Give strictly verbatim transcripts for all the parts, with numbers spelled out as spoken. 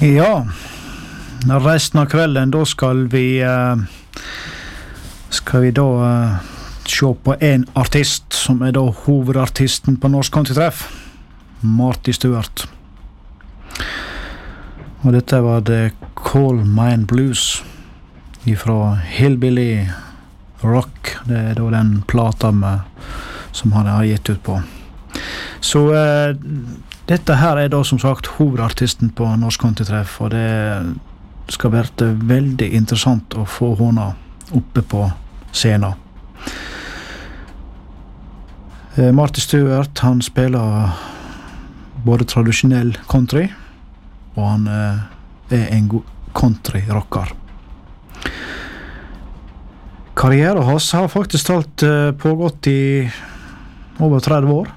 Ja, resten av kvelden da skal vi uh, skal vi da uh, se på en artist som er da hovedartisten på Norsk Countrytreff, Marty Stuart. Og dette var The Coal Mine Blues ifra Hillbilly Rock. Det er da den plata med, som han har gitt ut på. Så uh, dette her er da som sagt hovedartisten på Norsk Countrytreff, og det skal være veldig interessant å få henne oppe på scenen. Eh, Marty Stuart, han spiller både tradisjonell country, og han eh, er en god country-rocker. Karrieren hans har faktisk talt eh, pågått i over tretti år.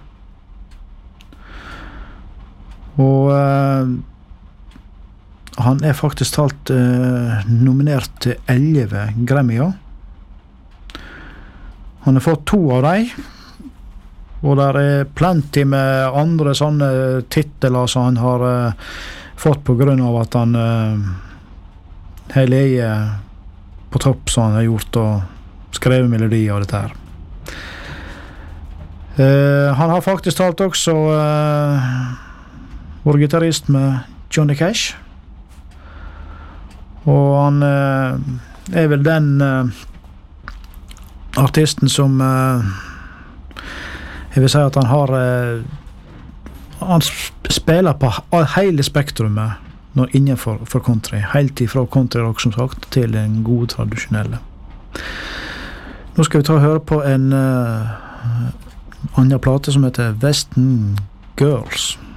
Og uh, han er faktisk talt uh, nominert til elleve Grammyer. Han har fått to av dem, og der er plenty med andre sånne titler som han har uh, fått på grunn av at han uh, har leget på topp som han har gjort og skrevet melodier og dette her. Uh, han har faktisk talt også uh, vår gitarrist med Johnny Cash, og han eh, er vel den eh, artisten som eh, jeg vil si at han har eh, han spiller på hele spektrumet når innenfor for country, helt ifra country rock som sagt til den gode tradisjonelle. Nå skal vi ta og høre på en eh, annen plate som heter Western Girls.